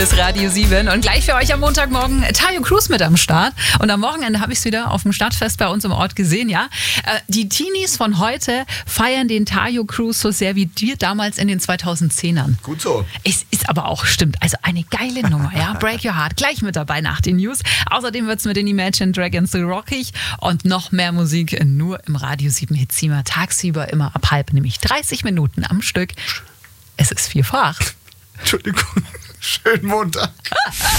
Das Radio 7 und gleich für euch am Montagmorgen Tayo Cruz mit am Start. Und am Wochenende habe ich es wieder auf dem Stadtfest bei uns im Ort gesehen, ja. Die Teenies von heute feiern den Tayo Cruz so sehr wie wir damals in den 2010ern. Gut so. Es ist aber auch, stimmt, also eine geile Nummer, ja. Break Your Heart, gleich mit dabei nach den News. Außerdem wird es mit den Imagine Dragons so rockig und noch mehr Musik nur im Radio 7 Hitzima. Tagsüber immer ab halb, nämlich 30 Minuten am Stück. Es ist 7:45. Entschuldigung. Schönen Montag.